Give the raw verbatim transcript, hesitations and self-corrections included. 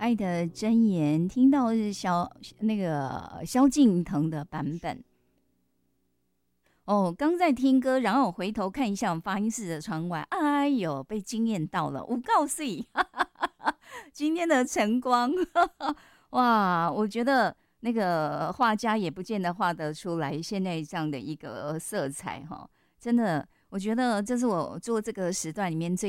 爱的箴言，听到的是萧那个萧敬腾的版本。哦，刚在听歌，然后我回头看一下我们发音室的窗外，哎呦，被惊艳到了！我告诉你，今天的晨光，哇，我觉得那个画家也不见得画得出来现在这样的一个色彩哈，真的，我觉得这是我做这个时段里面最